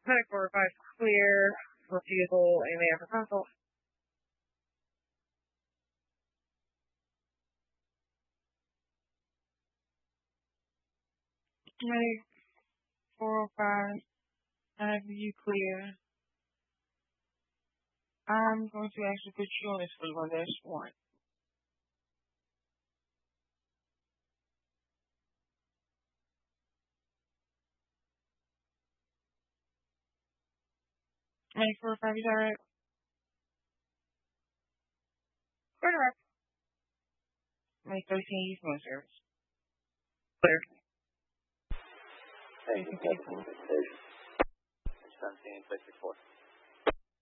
Medic 405 clear. Refusal, and may I have a consult? Medic 405, I have you clear. I'm going to actually put you on this for 1-1. Medic 405, is that right? Correct. Medic 13, use phone service. Clear. Thank you. 17, 64.